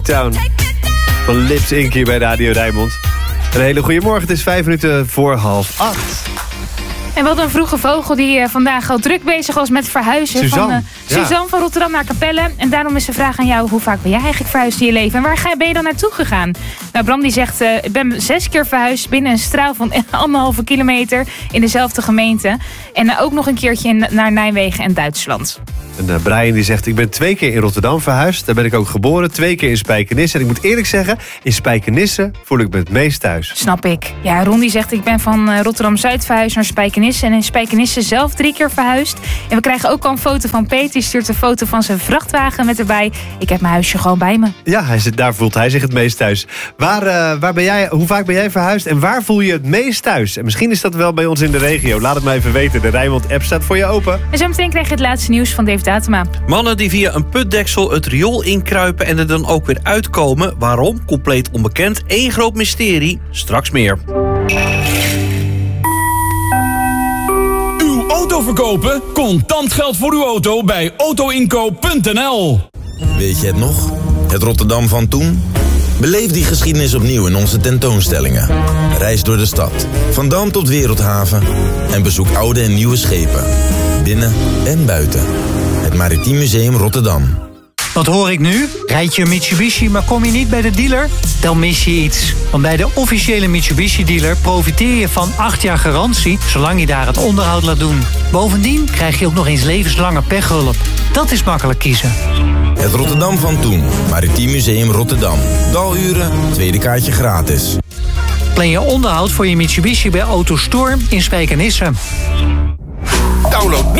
Town van Lips Inc. hier bij Radio Rijnmond. Een hele goede morgen, het is 5 minuten voor 7:30. En wat een vroege vogel die vandaag al druk bezig was met verhuizen. Suzanne. Suzanne van Rotterdam naar Capelle. En daarom is de vraag aan jou, hoe vaak ben jij eigenlijk verhuisd in je leven? En waar ben je dan naartoe gegaan? Nou, Bram die zegt, ik ben 6 keer verhuisd binnen een straal van 1,5 kilometer in dezelfde gemeente. En ook nog een keertje naar Nijmegen en Duitsland. En Brian die zegt, ik ben 2 keer in Rotterdam verhuisd. Daar ben ik ook geboren, 2 keer in Spijkenisse. En ik moet eerlijk zeggen, in Spijkenisse voel ik me het meest thuis. Snap ik. Ja, Ron die zegt, ik ben van Rotterdam-Zuid verhuisd naar Spijkenisse. En in Spijkenisse zelf 3 keer verhuisd. En we krijgen ook al een foto van Peet. Die stuurt een foto van zijn vrachtwagen met erbij. Ik heb mijn huisje gewoon bij me. Ja, daar voelt hij zich het meest thuis. Waar ben jij, hoe vaak ben jij verhuisd en waar voel je het meest thuis? En misschien is dat wel bij ons in de regio. Laat het maar even weten. De Rijnmond-app staat voor je open. En zo meteen krijg je het laatste nieuws van Dave Datema. Mannen die via een putdeksel het riool inkruipen en er dan ook weer uitkomen. Waarom? Compleet onbekend. 1 groot mysterie. Straks meer. Uw auto verkopen? Contant geld voor uw auto bij autoinkoop.nl. Weet je het nog? Het Rotterdam van toen? Beleef die geschiedenis opnieuw in onze tentoonstellingen. Reis door de stad, van Dam tot Wereldhaven. En bezoek oude en nieuwe schepen. Binnen en buiten. Het Maritiem Museum Rotterdam. Wat hoor ik nu? Rijd je een Mitsubishi, maar kom je niet bij de dealer? Dan mis je iets. Want bij de officiële Mitsubishi-dealer profiteer je van 8 jaar garantie, zolang je daar het onderhoud laat doen. Bovendien krijg je ook nog eens levenslange pechhulp. Dat is makkelijk kiezen. Het Rotterdam van toen. Maritiem Museum Rotterdam. Daluren, tweede kaartje gratis. Plan je onderhoud voor je Mitsubishi bij AutoStore in Spijkenisse. Download nu